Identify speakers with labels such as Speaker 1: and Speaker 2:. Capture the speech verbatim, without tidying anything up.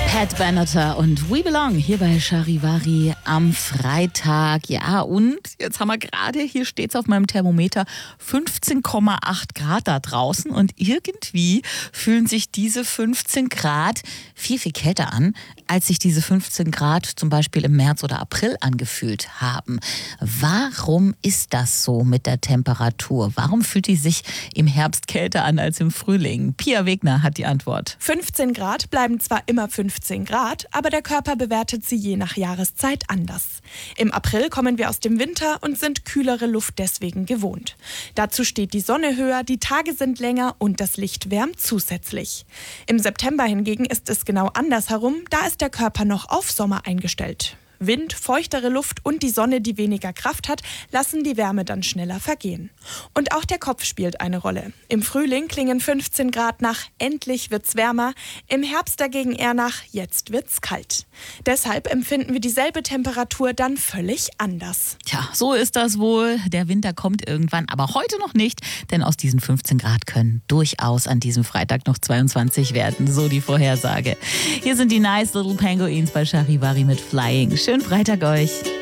Speaker 1: Pat Benatar und We Belong hier bei Charivari am Freitag. Ja, und jetzt haben wir gerade, hier steht es auf meinem Thermometer, fünfzehn Komma acht Grad da draußen. Und irgendwie fühlen sich diese fünfzehn Grad viel, viel kälter an, als sich diese fünfzehn Grad zum Beispiel im März oder April angefühlt haben. Warum ist das so mit der Temperatur? Warum fühlt die sich im Herbst kälter an als im Frühling? Pia Wegner hat die Antwort.
Speaker 2: fünfzehn Grad bleiben zwar immer fünfzehn Grad, aber der Körper bewertet sie je nach Jahreszeit anders. Im April kommen wir aus dem Winter und sind kühlere Luft deswegen gewohnt. Dazu steht die Sonne höher, die Tage sind länger und das Licht wärmt zusätzlich. Im September hingegen ist es genau andersherum, da ist der Körper noch auf Sommer eingestellt. Wind, feuchtere Luft und die Sonne, die weniger Kraft hat, lassen die Wärme dann schneller vergehen. Und auch der Kopf spielt eine Rolle. Im Frühling klingen fünfzehn Grad nach endlich wird's wärmer, im Herbst dagegen eher nach jetzt wird's kalt. Deshalb empfinden wir dieselbe Temperatur dann völlig anders.
Speaker 1: Tja, so ist das wohl. Der Winter kommt irgendwann, aber heute noch nicht, denn aus diesen fünfzehn Grad können durchaus an diesem Freitag noch zweiundzwanzig werden, so die Vorhersage. Hier sind die Nice Little Penguins bei Charivari mit Flying. Schönen Freitag euch.